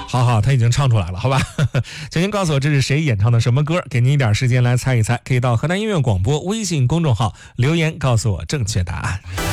好，他已经唱出来了，好吧？请您告诉我这是谁演唱的什么歌，给您一点时间来猜一猜，可以到河南音乐广播微信公众号留言告诉我正确答案。